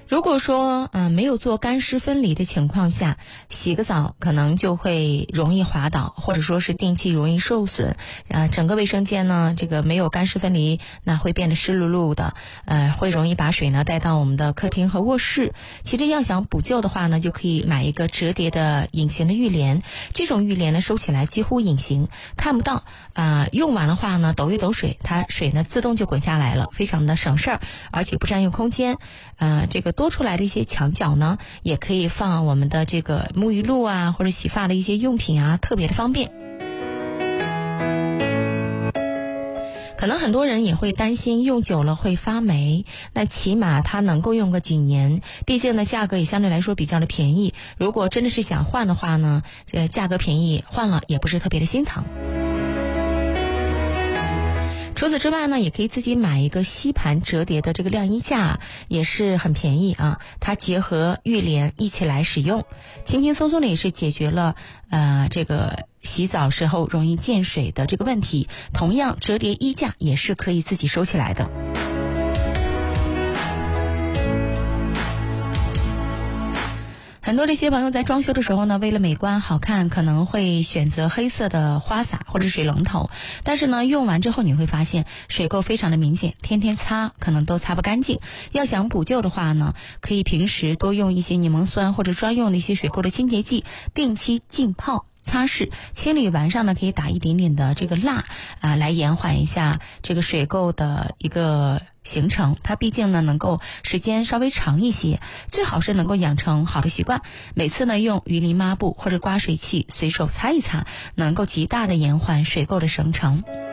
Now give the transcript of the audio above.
如果说没有做干湿分离的情况下，洗个澡可能就会容易滑倒，或者说是电器容易受损，整个卫生间呢这个没有干湿分离，那会变得湿漉漉的，会容易把水呢带到我们的客厅和卧室。其实要想补救的话呢，就可以买一个折叠的隐形的浴帘，这种浴帘呢收起来几乎隐形，看不到，用完的话呢抖一抖水，它水呢自动就滚下来了，非常的省事儿，而且不占用空间。这个多出来的一些墙角呢，也可以放我们的这个沐浴露啊，或者洗发的一些用品啊，特别的方便。可能很多人也会担心用久了会发霉，那起码它能够用个几年，毕竟呢价格也相对来说比较的便宜，如果真的是想换的话呢，这价格便宜，换了也不是特别的心疼。除此之外呢，也可以自己买一个吸盘折叠的这个晾衣架，也是很便宜啊。它结合浴帘一起来使用，轻轻松松的也是解决了这个洗澡时候容易溅水的这个问题。同样，折叠衣架也是可以自己收起来的。很多的一些朋友在装修的时候呢，为了美观好看，可能会选择黑色的花洒或者水龙头，但是呢用完之后你会发现水垢非常的明显，天天擦可能都擦不干净。要想补救的话呢，可以平时多用一些柠檬酸或者专用的一些水垢的清洁剂，定期浸泡擦拭，清理完上呢可以打一点点的这个蜡来延缓一下这个水垢的一个形成。它毕竟呢能够时间稍微长一些，最好是能够养成好的习惯，每次呢用鱼鳞抹布或者刮水器随手擦一擦，能够极大的延缓水垢的生成。